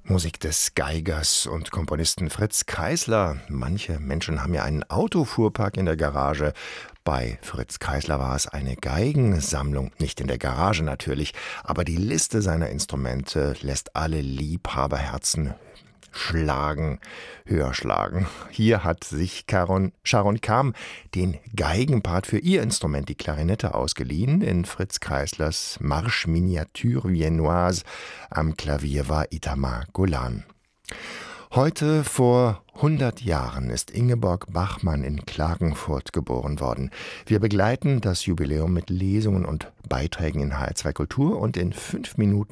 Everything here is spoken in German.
Musik des Geigers und Komponisten Fritz Kreisler. Manche Menschen haben ja einen Autofuhrpark in der Garage. Bei Fritz Kreisler war es eine Geigensammlung, nicht in der Garage natürlich, aber die Liste seiner Instrumente lässt alle Liebhaberherzen höher schlagen. Hier hat sich Sharon Kam den Geigenpart für ihr Instrument, die Klarinette, ausgeliehen. In Fritz Kreislers Marche Miniature Viennoise am Klavier war Itamar Golan. Heute vor 100 Jahren ist Ingeborg Bachmann in Klagenfurt geboren worden. Wir begleiten das Jubiläum mit Lesungen und Beiträgen in HR2 Kultur und in 5 Minuten